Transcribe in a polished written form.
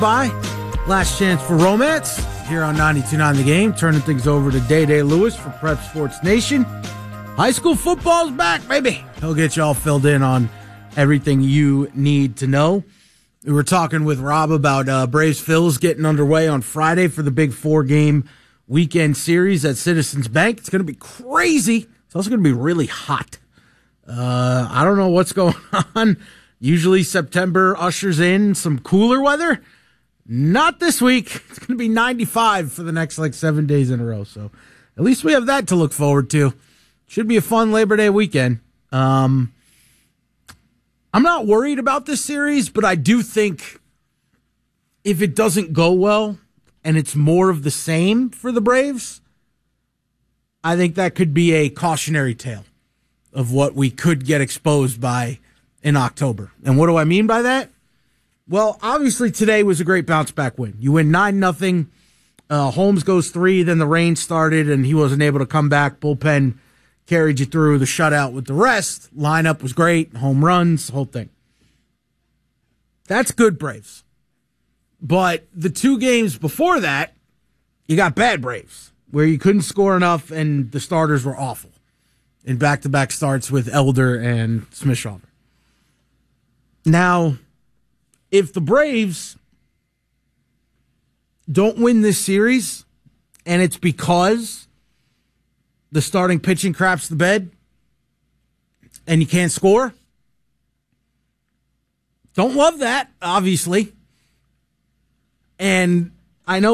Bye. Last chance for romance here on 92.9 The Game. Turning things over to Day Lewis for Prep Sports Nation. High school football's back, baby. He'll get you all filled in on everything you need to know. We were talking with Rob about Braves Phils getting underway on Friday for the big 4-game weekend series at Citizens Bank. It's going to be crazy. It's also going to be really hot. I don't know what's going on. Usually September ushers in some cooler weather. Not this week. It's going to be 95 for the next 7 days in a row. So at least we have that to look forward to. Should be a fun Labor Day weekend. I'm not worried about this series, but I do think if it doesn't go well and it's more of the same for the Braves, I think that could be a cautionary tale of what we could get exposed by in October. And what do I mean by that? Well, obviously today was a great bounce-back win. You win 9-0. Holmes goes 3, then the rain started, and he wasn't able to come back. Bullpen carried you through the shutout with the rest. Lineup was great, home runs, the whole thing. That's good Braves. But the 2 games before that, you got bad Braves, where you couldn't score enough and the starters were awful in back-to-back starts with Elder and Smith-Shawver. Now, if the Braves don't win this series, and it's because the starting pitching craps the bed and you can't score, don't love that, obviously. And I know